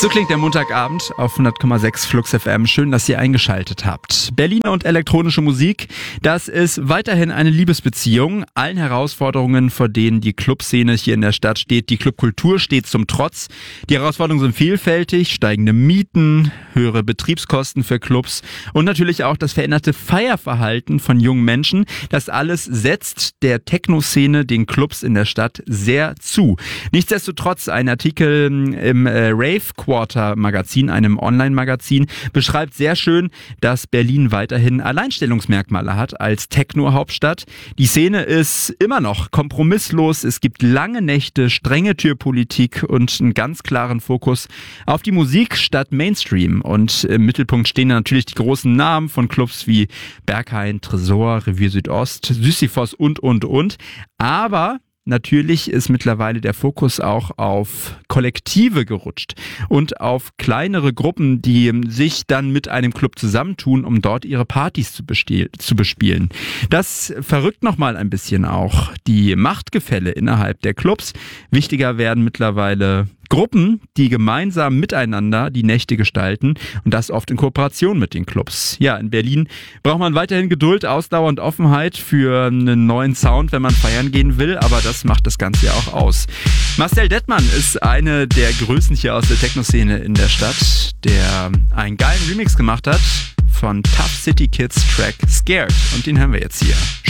So klingt der Montagabend auf 100,6 Flux FM. Schön, dass ihr eingeschaltet habt. Berlin und elektronische Musik, das ist weiterhin eine Liebesbeziehung. Allen Herausforderungen, vor denen die Clubszene hier in der Stadt steht, die Clubkultur steht zum Trotz. Die Herausforderungen sind vielfältig, steigende Mieten, höhere Betriebskosten für Clubs und natürlich auch das veränderte Feierverhalten von jungen Menschen. Das alles setzt der Techno-Szene, den Clubs in der Stadt, sehr zu. Nichtsdestotrotz, ein Artikel im Rave Quarter Magazin, einem Online-Magazin, beschreibt sehr schön, dass Berlin weiterhin Alleinstellungsmerkmale hat als Techno-Hauptstadt. Die Szene ist immer noch kompromisslos. Es gibt lange Nächte, strenge Türpolitik und einen ganz klaren Fokus auf die Musik statt Mainstream. Und im Mittelpunkt stehen natürlich die großen Namen von Clubs wie Berghain, Tresor, Revier Südost, Sisyphos und. Aber natürlich ist mittlerweile der Fokus auch auf Kollektive gerutscht und auf kleinere Gruppen, die sich dann mit einem Club zusammentun, um dort ihre Partys zu bespielen. Das verrückt nochmal ein bisschen auch die Machtgefälle innerhalb der Clubs. Wichtiger werden mittlerweile Gruppen, die gemeinsam miteinander die Nächte gestalten und das oft in Kooperation mit den Clubs. Ja, in Berlin braucht man weiterhin Geduld, Ausdauer und Offenheit für einen neuen Sound, wenn man feiern gehen will, aber das macht das Ganze ja auch aus. Marcel Dettmann ist eine der Größen hier aus der Techno-Szene in der Stadt, der einen geilen Remix gemacht hat von Tough City Kids Track Scared und den hören wir jetzt hier.